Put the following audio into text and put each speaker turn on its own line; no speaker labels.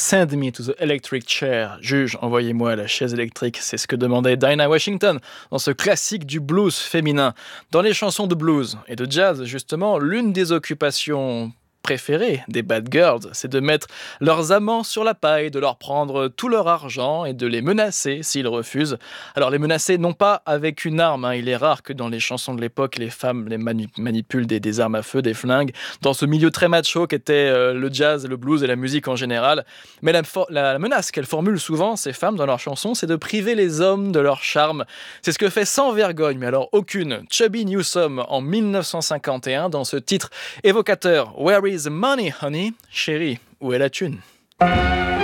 Send me to the electric chair. Juge, envoyez-moi à la chaise électrique. C'est ce que demandait Dinah Washington dans ce classique du blues féminin. Dans les chansons de blues et de jazz, justement, l'une des occupations préférées des bad girls, c'est de mettre leurs amants sur la paille, de leur prendre tout leur argent et de les menacer s'ils refusent. Alors les menacer non pas avec une arme, il est rare que dans les chansons de l'époque les femmes les manipulent des armes à feu, des flingues, dans ce milieu très macho qu'était le jazz, le blues et la musique en général. Mais la menace qu'elles formulent souvent, ces femmes dans leurs chansons, c'est de priver les hommes de leur charme. C'est ce que fait sans vergogne, mais alors aucune, Chubby Newsome en 1951 dans ce titre évocateur Where is the money, honey? Chérie, où est la thune?